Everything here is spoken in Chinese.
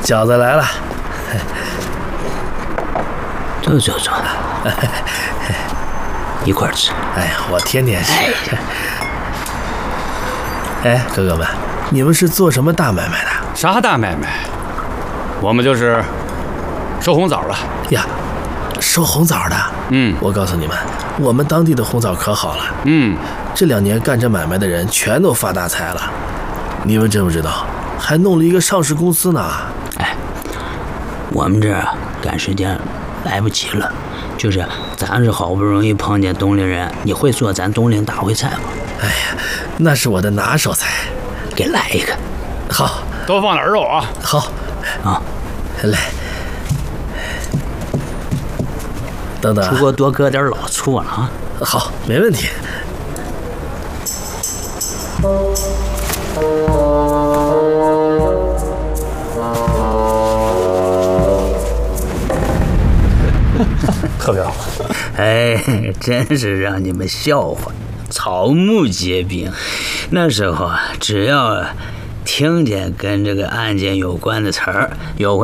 饺子来了。 坐，一块吃。 哎呀，我天天吃。哎，哥哥们，你们是做什么大买卖的？ 啥大买卖？我们就是收红枣了呀，收红枣的。我告诉你们，我们当地的红枣可好了。这2年干这买卖的人全都发大财了。你们知不知道？还弄了一个上市公司呢。 哎，我们这赶时间来不及了，就是咱是好不容易碰见东陵人，你会做咱东陵大烩菜吗？ 哎呀，那是我的拿手菜， 给来一个。 好， 多放点肉啊。 好， 啊， 来，等等， 不过多搁点老醋了啊。 好，没问题。特别好。 哎，真是让你们笑话，草木皆兵。那时候啊，只要听见跟这个案件有关的词儿，有回